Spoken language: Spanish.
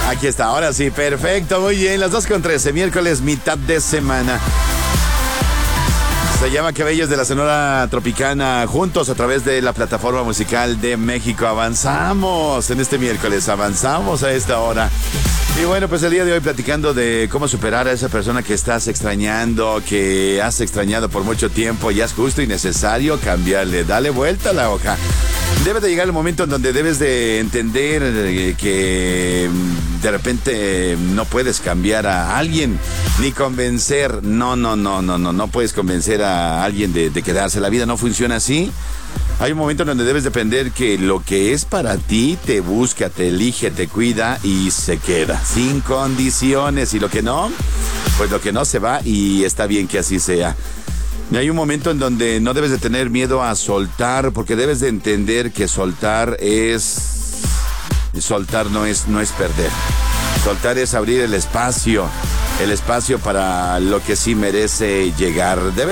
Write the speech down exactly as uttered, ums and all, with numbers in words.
Aquí está, ahora sí, perfecto, muy bien. Las dos con trece, miércoles, mitad de semana. Se llama Cabellos de la Sonora Tropicana, juntos a través de la plataforma musical de México. Avanzamos en este miércoles, avanzamos a esta hora. Y bueno, pues el día de hoy platicando de cómo superar a esa persona que estás extrañando, que has extrañado por mucho tiempo, y es justo y necesario cambiarle, dale vuelta a la hoja. Debe de llegar el momento en donde debes de entender que de repente no puedes cambiar a alguien, ni convencer. No, no, no, no, no, no puedes convencer a alguien de, de quedarse. La vida no funciona así. Hay un momento en donde debes depender que lo que es para ti te busca, te elige, te cuida y se queda, sin condiciones. Y lo que no, pues lo que no se va, y está bien que así sea. Y hay un momento en donde no debes de tener miedo a soltar, porque debes de entender que soltar es... Soltar no es, no es perder. Soltar es abrir el espacio, el espacio para lo que sí merece llegar. Debes